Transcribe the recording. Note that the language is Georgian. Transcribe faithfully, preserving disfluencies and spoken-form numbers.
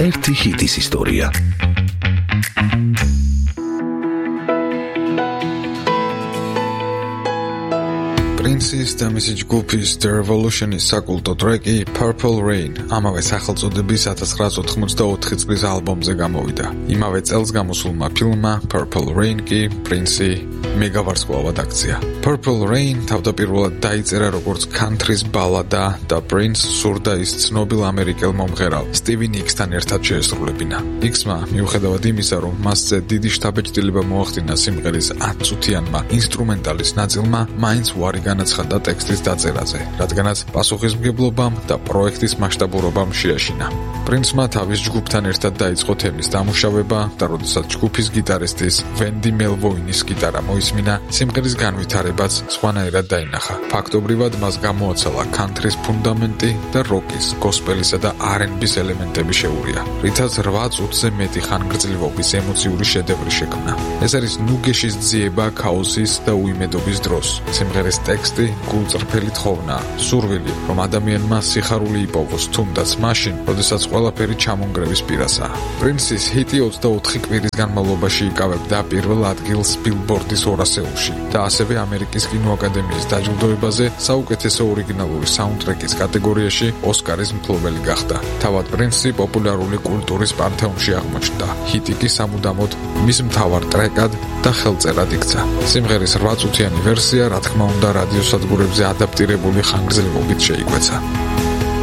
ერთი ჰიტის ისტორია. Prince's და მისი ჯგუფის The Revolution-ის საკულტო ტრეკი Purple Rain ამავე სახელწოდების ათას ცხრაასი ოთხმოცდაოთხი წლის ალბომზე გამოვიდა. იმავე წელს გამოსულმა ფილმმა Purple Rain კი Prince-ი მეგავარსკვლავად აქცია. Purple Rain თავდაპირველად დაიწერა როგორც country-ს ბალადა და Prince სურდა ის ცნობილ ამერიკელ მომღერალ Stevie Nicks-თან ერთად შეესრულებინა. Nicks-მა მიუხედავად იმისა, რომ მასზე დიდი შთაბეჭდილება მოახდინა სიმღერის ათ წუთიანმა ინსტრუმენტალის ნაწილმა, მაინც უარი განაცხადა ტექსტის დაწერაზე, რადგანაც პასუხისმგებლობამ და პროექტის მასშტაბურობამ შეაშინა. Prince-მა თავის ჯგუფთან ერთად დაიწყო თემის დამუშავება და როდესაც ჯგუფის გიტარისტის Wendy Melvoin-ის გიტარა მოისმინა, სიმღერის განვითარებაც სხვანაირად დაინახა. ფაქტობრივად მას გამოაცალა country-ს ფუნდამენტი და როკის, გოსპელისა და არ ენდ ბის ელემენტები შეურია, რითაც რვა წუთზე მეტი ხანგრძლივობის ემოციური შედევრი შექმნა. ეს არის ნუგეშის ძიება ქაოსის და უიმედობის დროს. სიმღერის ტექსტი გულწრფელი თხოვნა, სურვილი, რომ ადამიანმა სიხარული იპოვოს, თუნდაც მაშინ, როდესაც ყველაფერი ჩამონგრევის პირასაა. Prince-ის ჰიტი ოცდაოთხი კვირის განმავლობაში იკავებდა პირველ ადგილს Billboard-ის ორასეულში და ასევე ამერიკის კინოაკადემიის დაჯილდოებაზე საუკეთესო ორიგინალური საუნდტრეკის კატეგორიაში ოსკარის მფლობელი გახდა. თავად Prince-ი პოპულარული კულტურის პანთეონში აღმოჩნდა. ჰიტი კი სამუდამოდ მის მთავარ ტრეკად და ხელწერად იქცა. სიმღერის რვა წუთიანი ვერსია, რა თქმა უნდა, რადიოსადგურებზე ადაპტირებული ხანგრძლივობით შეიკვეცა.